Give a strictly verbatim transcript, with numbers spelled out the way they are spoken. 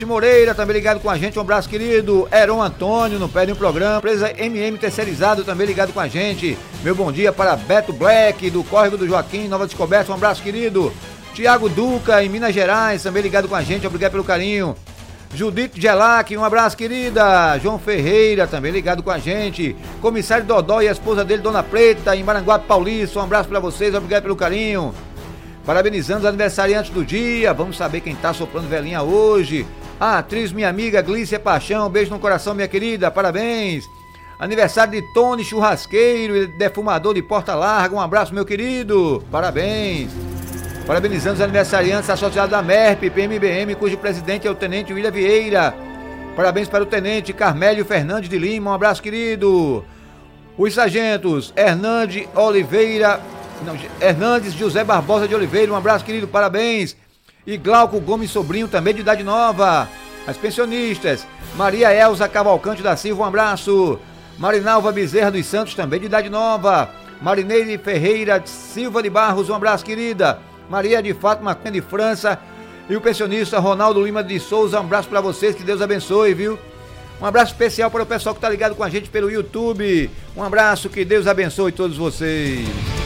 Moreira, também ligado com a gente, um abraço querido. Heron Antônio, não perde um programa. Empresa M M Terceirizado, também ligado com a gente. Meu bom dia para Beto Black, do Córrego do Joaquim, Nova Descoberta, um abraço querido. Tiago Duca, em Minas Gerais, também ligado com a gente, obrigado pelo carinho. Judite Gelac, um abraço querida. João Ferreira, também ligado com a gente. Comissário Dodó e a esposa dele, Dona Preta, em Maranguape Paulista, um abraço para vocês, obrigado pelo carinho. Parabenizando os aniversariantes do dia, vamos saber quem tá soprando velhinha hoje. A atriz, minha amiga Glícia Paixão, beijo no coração, minha querida, parabéns. Aniversário de Tony Churrasqueiro e defumador de Porta Larga, um abraço, meu querido, parabéns. Parabenizando os aniversariantes associados da MERP, P M B M, cujo presidente é o Tenente William Vieira. Parabéns para o Tenente Carmélio Fernandes de Lima, um abraço, querido. Os sargentos Hernandes Oliveira, não, Hernandes José Barbosa de Oliveira, um abraço, querido, parabéns. E Glauco Gomes Sobrinho, também de idade nova. As pensionistas, Maria Elza Cavalcante da Silva, um abraço. Marinalva Bezerra dos Santos, também de idade nova. Marineire Ferreira Silva de Barros, um abraço, querida. Maria de Fátima de França. E o pensionista Ronaldo Lima de Souza, um abraço para vocês, que Deus abençoe, viu? Um abraço especial para o pessoal que tá ligado com a gente pelo YouTube. Um abraço, que Deus abençoe todos vocês.